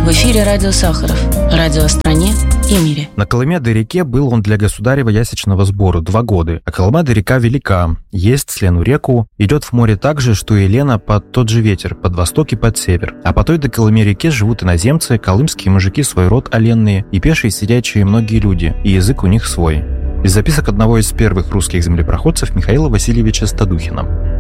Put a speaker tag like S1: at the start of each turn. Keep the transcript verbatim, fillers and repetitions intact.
S1: В эфире радио Сахаров. Радио о стране и мире.
S2: На Колымяды-реке был он для государева ясечного сбору два года. А Колымяда-река велика, есть слену реку, идет в море так же, что и Лена под тот же ветер, под восток и под север. А по той до Колыме-реке живут иноземцы, колымские мужики свой род оленные, и пешие сидячие многие люди, и язык у них свой. Из записок одного из первых русских землепроходцев Михаила Васильевича Стадухина.